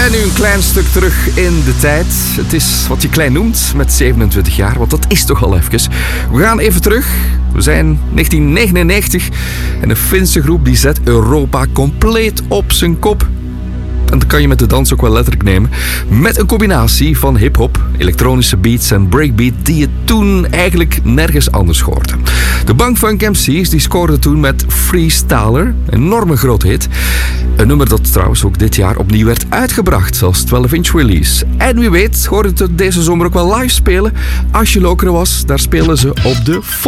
zijn nu een klein stuk terug in de tijd. Het is wat je klein noemt met 27 jaar, want dat is toch al even. We gaan even terug. We zijn 1999 en een Finse groep die zet Europa compleet op zijn kop. En dat kan je met de dans ook wel letterlijk nemen. Met een combinatie van hip-hop, elektronische beats en breakbeat die je toen eigenlijk nergens anders hoorde. De Bang Funk MC's die scoorden toen met Freestyler, een enorme grote hit. Een nummer dat trouwens ook dit jaar opnieuw werd uitgebracht als 12-inch release. En wie weet hoorde het deze zomer ook wel live spelen. Als je Lokeren was, daar spelen ze op de